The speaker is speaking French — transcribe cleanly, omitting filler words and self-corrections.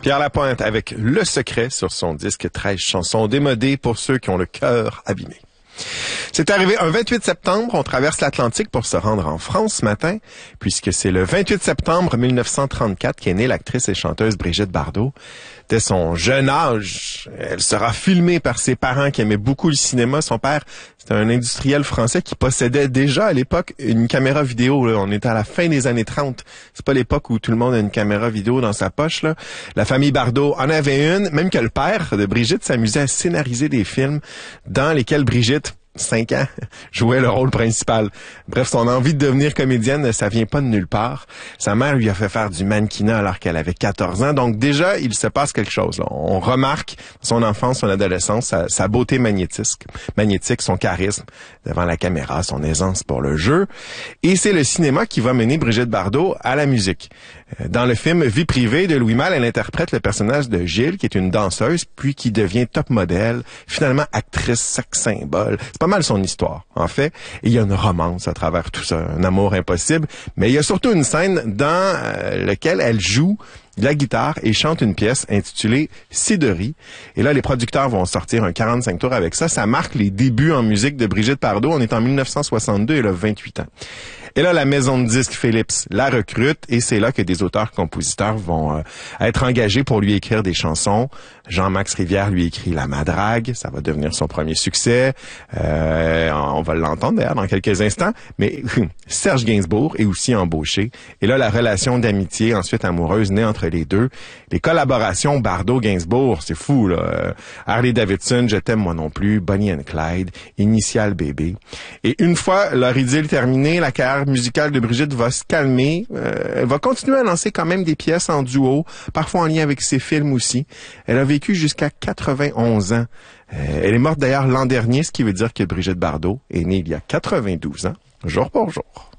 Pierre Lapointe avec Le Secret sur son disque 13 chansons démodées pour ceux qui ont le cœur abîmé. C'est arrivé un 28 septembre, on traverse l'Atlantique pour se rendre en France ce matin, puisque c'est le 28 septembre 1934 qu'est née l'actrice et chanteuse Brigitte Bardot. Dès son jeune âge, elle sera filmée par ses parents qui aimaient beaucoup le cinéma. Son père, c'était un industriel français qui possédait déjà à l'époque une caméra vidéo. Là. On était à la fin des années 30. C'est pas l'époque où tout le monde a une caméra vidéo dans sa poche. Là. La famille Bardot en avait une, même que le père de Brigitte s'amusait à scénariser des films dans lesquels Brigitte, 5 ans, jouait le rôle principal. Bref, son envie de devenir comédienne, ça vient pas de nulle part. Sa mère lui a fait faire du mannequinat alors qu'elle avait 14 ans. Donc déjà, il se passe quelque chose. Là. On remarque son enfance, son adolescence, sa beauté magnétique, son charisme devant la caméra, son aisance pour le jeu. Et c'est le cinéma qui va mener Brigitte Bardot à la musique. Dans le film Vie privée de Louis Malle, elle interprète le personnage de Gilles, qui est une danseuse, puis qui devient top modèle, finalement actrice, sex symbole. C'est pas mal son histoire, en fait. Et il y a une romance à travers tout ça, un amour impossible. Mais il y a surtout une scène dans laquelle elle joue de la guitare et chante une pièce intitulée Siderie. Et là, les producteurs vont sortir un 45 tours avec ça. Ça marque les débuts en musique de Brigitte Bardot. On est en 1962, elle a 28 ans. Et là, la maison de disques Philips la recrute et c'est là que des auteurs-compositeurs vont être engagés pour lui écrire des chansons. Jean-Max Rivière lui écrit La Madrague, ça va devenir son premier succès. On va l'entendre d'ailleurs dans quelques instants. Mais Serge Gainsbourg est aussi embauché. Et là, la relation d'amitié, ensuite amoureuse, naît entre les deux. Les collaborations Bardot-Gainsbourg, c'est fou, là. Harley Davidson, Je t'aime moi non plus, Bonnie and Clyde, Initial Bébé. Et une fois leur idylle terminée, la carrière musicale de Brigitte va se calmer. Elle va continuer à lancer quand même des pièces en duo, parfois en lien avec ses films aussi. Elle a vécu jusqu'à 91 ans. Elle est morte d'ailleurs l'an dernier, ce qui veut dire que Brigitte Bardot est née il y a 92 ans, jour pour jour.